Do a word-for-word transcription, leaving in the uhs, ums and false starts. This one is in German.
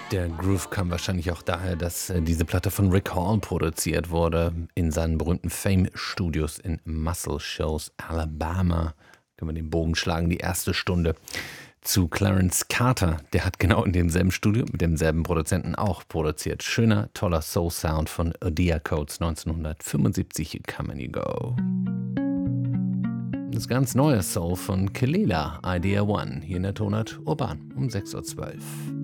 Der Groove kam wahrscheinlich auch daher, dass äh, diese Platte von Rick Hall produziert wurde in seinen berühmten Fame-Studios in Muscle Shoals, Alabama. Können wir den Bogen schlagen, die erste Stunde zu Clarence Carter. Der hat genau in demselben Studio mit demselben Produzenten auch produziert. Schöner, toller Soul-Sound von Odia Codes neunzehnhundertfünfundsiebzig, Come and You Go. Das ganz neue Soul von Kelela, Idea One, hier in der Tonart Urban um sechs Uhr zwölf.